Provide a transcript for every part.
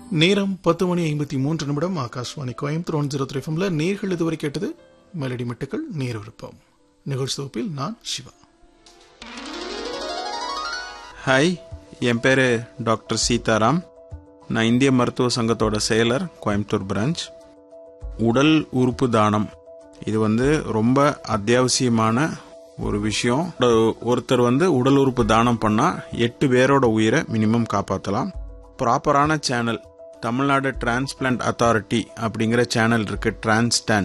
நேரம் 10:53 ஆகாஷ்வாணி கோயம்புத்தூர் 103 FM நேர்கள் இதுவரை கேட்டது மெலடி மெட்டுக்கள் நேர விருப்பம் நிகழ்ச்சி தொகுப்பில் நான் சிவா. ஹாய், என் பேர் டாக்டர் சீதாராம். நான் இந்திய மருத்துவ சங்கத்தோட செயலர், கோயம்புத்தூர் பிரான்ச். உடல் உறுப்பு தானம் இது ரொம்ப அத்தியாவசியமான ஒரு விஷயம். ஒருத்தர் உடல் உறுப்பு தானம் பண்ணால் 8 பேரோட உயிரை மினிமம் காப்பாற்றலாம். ப்ராப்பரான சேனல் தமிழ்நாடு டிரான்ஸ்பிளான்ட் அத்தாரிட்டி அப்படிங்கிற சேனல் இருக்கு. டிரான்ஸ்டான்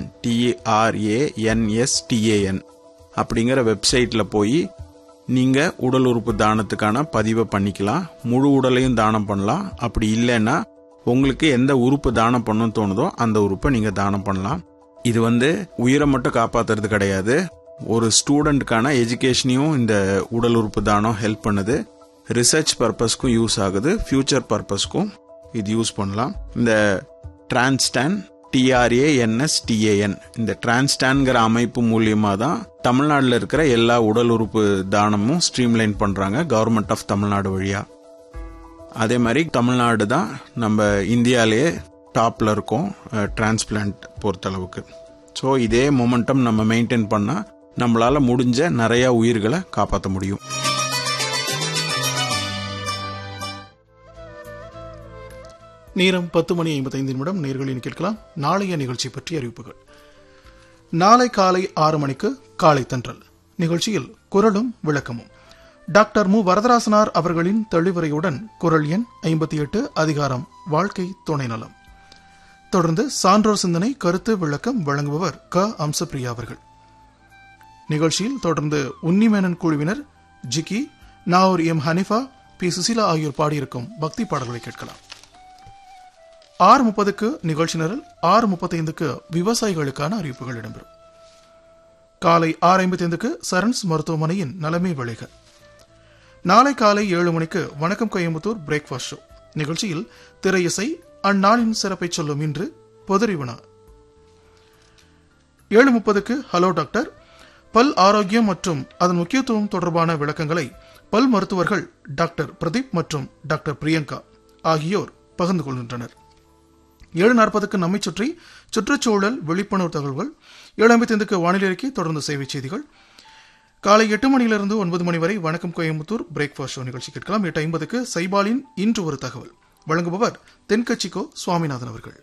TRANSTAN அப்படிங்கிற வெப்சைட்டில் போய் நீங்கள் உடல் உறுப்பு தானத்துக்கான பதிவை பண்ணிக்கலாம். முழு உடலையும் தானம் பண்ணலாம். அப்படி இல்லைன்னா உங்களுக்கு எந்த உறுப்பு தானம் பண்ணணும்னு தோணுதோ அந்த உறுப்பை நீங்கள் தானம் பண்ணலாம். இது உயிரை மட்டும் காப்பாற்றுறது கிடையாது, ஒரு ஸ்டூடெண்ட்டுக்கான எஜுகேஷனையும் இந்த உடல் உறுப்பு தானம் ஹெல்ப் பண்ணுது. ரிசர்ச் பர்பஸ்க்கும் யூஸ் ஆகுது, ஃபியூச்சர் பர்பஸ்க்கும் இது யூஸ் பண்ணலாம். இந்த டிரான்ஸ்டான் TRANSTAN இந்த டிரான்ஸ்டான்கிற அமைப்பு மூலியமா தான் தமிழ்நாட்டில் இருக்கிற எல்லா உடல் உறுப்பு தானமும் ஸ்ட்ரீம்லைன் பண்றாங்க கவர்மெண்ட் ஆஃப் தமிழ்நாடு வழியா. அதே மாதிரி தமிழ்நாடு தான் நம்ம இந்தியாலேயே டாப்ல இருக்கோம் டிரான்ஸ்பிளான்ட் பொறுத்தளவுக்கு. ஸோ இதே மொமெண்டம் நம்ம மெயின்டைன் பண்ணா நம்மளால முடிஞ்ச நிறைய உயிர்களை காப்பாற்ற முடியும். நேரம் 10:55 நேர்களின் கேட்கலாம். நாளைய நிகழ்ச்சி பற்றி அறிவிப்புகள். நாளை காலை 6 மணிக்கு காலை தென்றல் நிகழ்ச்சியில் குரலும் விளக்கமும் டாக்டர் மு வரதராசனார் அவர்களின் தெளிவுரையுடன் குரல் எண் 58 அதிகாரம் வாழ்க்கை துணை நலம். தொடர்ந்து சான்றோர் சிந்தனை கருத்து விளக்கம் வழங்குபவர் க அம்சப்பிரியா அவர்கள். நிகழ்ச்சியில் தொடர்ந்து உன்னிமேனன் குழுவினர் ஜிக்கி, நாவூர் எம் ஹனிஃபா, பி சுசிலா ஆகியோர் பாடியிருக்கும் பக்தி பாடல்களை கேட்கலாம். 6:30க்கு நிகழ்ச்சி நிரல், 6:35க்கு விவசாயிகளுக்கான அறிவிப்புகள் இடம்பெறும். காலை 6:55க்கு சரண்ஸ் மருத்துவமனையின் நலமே விளைக. நாளை காலை 7 மணிக்கு வணக்கம் கோயம்புத்தூர் பிரேக்ஃபாஸ்ட் ஷோ நிகழ்ச்சியில் திரை இசை, அந்நாளின் சிறப்பை சொல்லும் இன்று பொதுறிவினா. 7:30க்கு ஹலோ டாக்டர், பல் ஆரோக்கியம் மற்றும் அதன் முக்கியத்துவம் தொடர்பான விளக்கங்களை பல் மருத்துவர்கள் டாக்டர் பிரதீப் மற்றும் டாக்டர் பிரியங்கா ஆகியோர் பகிர்ந்து கொள்கின்றனர். 7:40க்கு நம்மை சுற்றி சுற்றுச்சூழல் விழிப்புணர்வு தகவல்கள். 7:55க்கு வானிலை அறிக்கை, தொடர்ந்து சேவை செய்திகள். காலை 8 மணியிலிருந்து 9 மணி வரை வணக்கம் கோயம்புத்தூர் பிரேக்ஃபாஸ்ட் ஷோ நிகழ்ச்சி கேட்கலாம். 8:50க்கு சைபாலின் இன்று ஒரு தகவல் வழங்குபவர் தென்கட்சிக்கோ சுவாமிநாதன் அவர்கள்.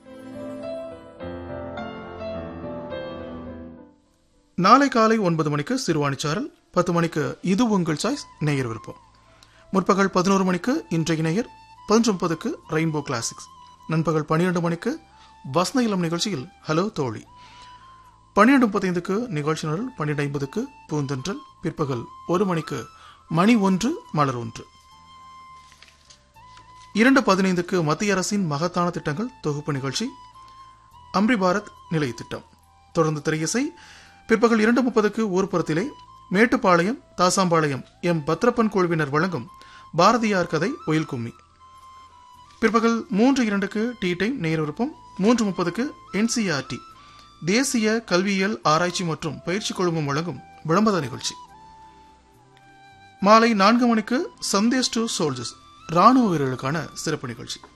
நாளை காலை 9 மணிக்கு சிறுவாணிச்சாரல், 10 மணிக்கு இது உங்கள் சாய்ஸ் நேயர் விருப்பம். முற்பகல் 11 மணிக்கு இன்றைய நேயர், 11:30க்கு ரெயின்போ கிளாசிக்ஸ். நண்பகல் 12 மணிக்கு வசந்த இளம் நிகழ்ச்சியில் ஹலோ தோழி. 12:35க்கு நிகழ்ச்சி நிரல், 12:50க்கு பூந்தென்றல். பிற்பகல் 1 மணிக்கு மணி 1 மலர் 1. 2:15க்கு மத்திய அரசின் மகத்தான திட்டங்கள் தொகுப்பு நிகழ்ச்சி அம்ரி பாரத் நிலைய திட்டம். தொடர்ந்து திரையிசை. பிற்பகல் 2:30க்கு ஊர்ப்புறத்திலே மேட்டுப்பாளையம் தாசாம்பாளையம் எம் பத்ரப்பன் குழுவினர் வழங்கும் பாரதியார் கதை ஒயில் கும்மி. பிற்பகல் 3:02க்கு டீ டைம் நேர விருப்பம். 3:30க்கு NCERT தேசிய கல்வியியல் ஆராய்ச்சி மற்றும் பயிற்சி குழுமம் வழங்கும் விளம்பர நிகழ்ச்சி. மாலை 4 மணிக்கு சந்தேஷ் டு சோல்ஜர்ஸ் ராணுவ வீரர்களுக்கான சிறப்பு நிகழ்ச்சி.